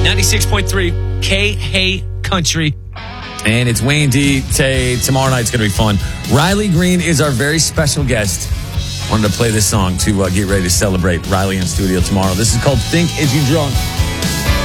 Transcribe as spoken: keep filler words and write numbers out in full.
ninety-six point three K-Hey Country. And it's Wayne D. Tay. Tomorrow night's going to be fun. Riley Green is our very special guest. Wanted to play this song to uh, get ready to celebrate Riley in studio tomorrow. This is called Think Is You Drunk?